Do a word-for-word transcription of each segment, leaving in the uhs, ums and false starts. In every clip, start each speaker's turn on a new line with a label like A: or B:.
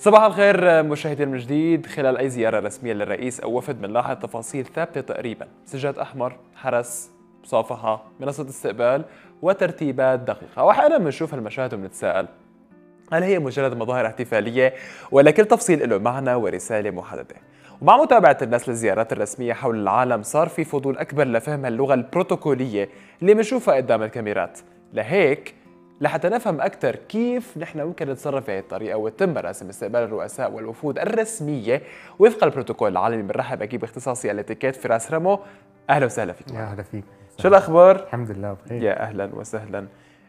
A: صباح الخير مشاهدينا من جديد. خلال أي زيارة رسمية للرئيس أو وفد بنلاحظ تفاصيل ثابتة تقريبا: سجاد أحمر، حرس، مصافحة، منصة استقبال وترتيبات دقيقة. وأحيانا بنشوف هالمشاهد وبنتساءل هل هي مجرد مظاهر احتفالية ولا كل تفصيل له معنى ورسالة محددة؟ ومع متابعة الناس للزيارات الرسمية حول العالم صار في فضول أكبر لفهم اللغة البروتوكولية اللي بنشوفها قدام الكاميرات. لهيك لحتى نفهم أكثر كيف نحن ممكن نتصرف بهي الطريقة ويتم مراسم استقبال الرؤساء والوفود الرسمية وفق البروتوكول العالمي، بنرحب أكيد باختصاصي الاتيكيت فراس رمو. أهلا وسهلا فيك.
B: يا أهلا فيك.
A: شو الأخبار؟
B: الحمد لله بخير.
A: يا أهلا وسهلا.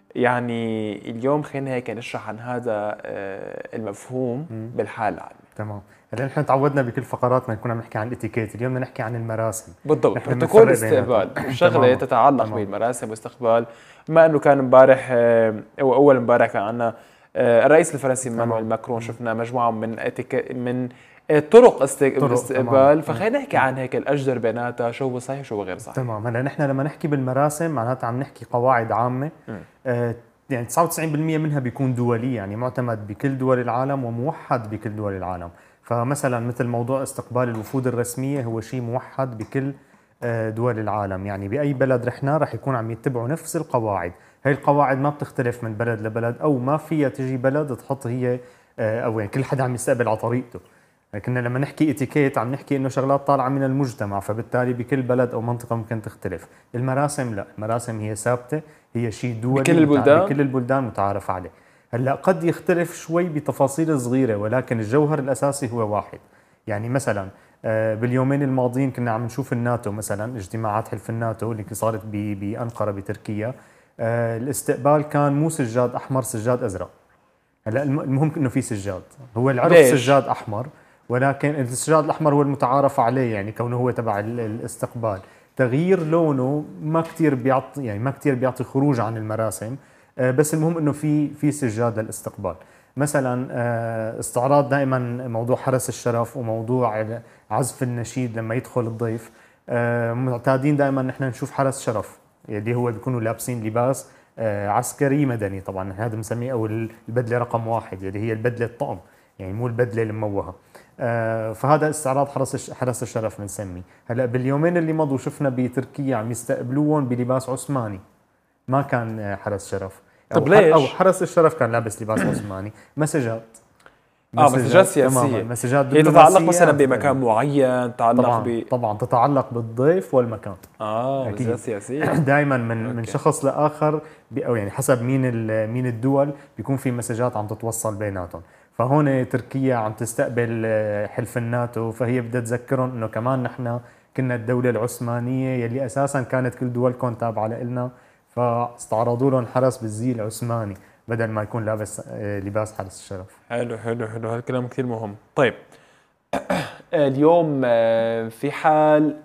A: يعني اليوم خلينا هيك نشرح عن هذا المفهوم بالحالة العامة.
B: تمام. هلا نحن تعودنا بكل فقراتنا كنا بنحكي عن الاتيكيت، اليوم بدنا نحكي عن المراسم.
A: بالضبط، بروتوكول استقبال، شغله تتعلق بالمراسم واستقبال. بما انه كان امبارح او اول امبارح كان عندنا الرئيس الفرنسي مانويل ماكرون، شفنا مجموعه من من طرق استقبال، فخلينا نحكي عن هيك الاجدر بيناتها، شو هو صحيح وشو غير صحيح.
B: تمام. هلا نحن لما نحكي بالمراسم معناتها عم نحكي قواعد عامه، آه يعني تسعة وتسعين بالمئة منها بيكون دولي، يعني معتمد بكل دول العالم وموحد بكل دول العالم. فمثلا مثل موضوع استقبال الوفود الرسميه هو شيء موحد بكل دول العالم، يعني باي بلد رحنا رح يكون عم يتبعوا نفس القواعد. هي القواعد ما بتختلف من بلد لبلد، او ما فيها تجي بلد تحط هي او يعني كل حدا عم يستقبل على طريقته. لكن لما نحكي اتيكيت عم نحكي انه شغلات طالعه من المجتمع، فبالتالي بكل بلد او منطقه ممكن تختلف. المراسم لا، المراسم هي ثابته، هي شيء دولي
A: بكل البلدان
B: بكل البلدان متعارف عليه. هلا قد يختلف شوي بتفاصيل صغيره، ولكن الجوهر الاساسي هو واحد. يعني مثلا باليومين الماضيين كنا عم نشوف الناتو، مثلا اجتماعات حلف الناتو اللي صارت بانقره بتركيا، الاستقبال كان مو سجاد احمر، سجاد ازرق. هلا المهم انه في سجاد، هو العرف سجاد احمر، ولكن السجاد الاحمر هو المتعارف عليه، يعني كونه هو تبع الاستقبال. تغيير لونه ما كثير بيعطي، يعني ما كثير بيعطي خروج عن المراسم، بس المهم انه في في سجاد للاستقبال. مثلا استعراض دائما موضوع حرس الشرف وموضوع عزف النشيد لما يدخل الضيف. معتادين دائما نحن نشوف حرس شرف اللي هو بيكونوا لابسين لباس عسكري مدني، طبعا هذا بنسميه او البدله رقم واحد اللي هي البدله الطقم، يعني مو البدله المموهه. فهذا استعراض حرس حرس الشرف بنسميه. هلا باليومين اللي مضوا شفنا بتركيا عم يستقبلوهم بلباس عثماني، ما كان حرس شرف.
A: طب ليش؟
B: او حرس الشرف كان لابس لباس عثماني. مسجات
A: اه مسجات سياسيه،
B: مسجات
A: هي تتعلق مثلا بمكان معين، تتعلق
B: طبعا
A: ب
B: طبعا تتعلق بالضيف والمكان.
A: اه مسجات سياسيه
B: دائما من أوكي. من شخص لاخر او يعني حسب مين مين الدول بيكون في مسجات عم تتوصل بيناتهم. فهون تركيا عم تستقبل حلف الناتو، فهي بدها تذكرهم انه كمان نحن كنا الدوله العثمانيه يلي اساسا كانت كل دولكم تابعه لنا، فاستعرضوا لهم حرس بالزي العثماني بدل ما يكون لابس لباس حرس الشرف.
A: حلو حلو حلو، هالكلام كثير مهم. طيب اليوم في حال،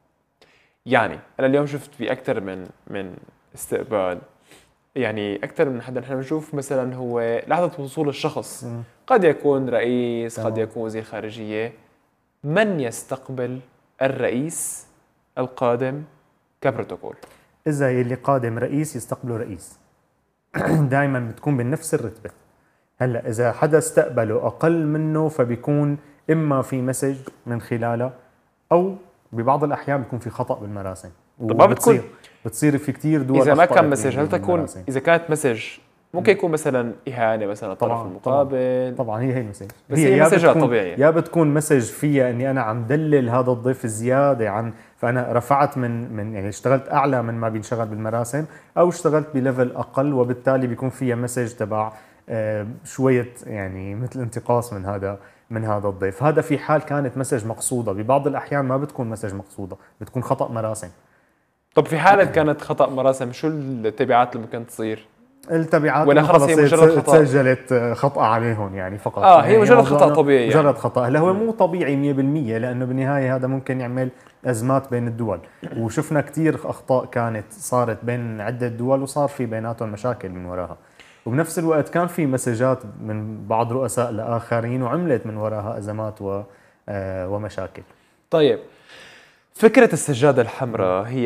A: يعني انا اليوم شفت في اكثر من من استقبال، يعني اكثر من حدا. نحن بنشوف مثلا هو لحظه وصول الشخص، م. قد يكون رئيس، طبعا. قد يكون وزير خارجيه. من يستقبل الرئيس القادم كبروتوكول؟
B: اذا اللي قادم رئيس يستقبله رئيس دائما بتكون بنفس الرتبه. هلا اذا حدا استقبله اقل منه فبيكون اما في مسج من خلاله، او ببعض الاحيان بيكون في خطا بالمراسم.
A: طب بتصير
B: بتصير في كثير دول.
A: اذا ما كان مسج، هل تكون اذا كانت مسج ممكن يكون مثلا اهانه مثلا الطرف المقابل؟
B: طبعا هي هي المسج،
A: هي, هي مسجات طبيعيه،
B: يا بتكون مسج فيها اني انا عم دلل هذا الضيف الزياده عن، فانا رفعت من من يعني اشتغلت اعلى من ما بينشغل بالمراسم، او اشتغلت بليفل اقل، وبالتالي بيكون فيها مسج تبع آه شويه يعني مثل انتقاص من هذا من هذا الضيف. هذا في حال كانت مسج مقصوده، ببعض الاحيان ما بتكون مسج مقصوده، بتكون خطا مراسم.
A: طب في حالة كانت خطأ مراسم، شو التبعات اللي ممكن تصير؟
B: التبعات
A: ولا خلص هي مجرد خطأ؟
B: سجلت خطأ عليهم يعني فقط.
A: اه
B: يعني
A: هي مجرد خطأ طبيعي،
B: مجرد
A: يعني.
B: خطأ. هلا هو مو طبيعي مية بالمية، لأنه بالنهاية هذا ممكن يعمل أزمات بين الدول، وشفنا كتير أخطاء كانت صارت بين عدة دول وصار في بيناتهم مشاكل من وراها. وبنفس الوقت كان في مسجات من بعض رؤساء لآخرين وعملت من وراها أزمات ومشاكل.
A: طيب فكرة السجادة الحمراء هي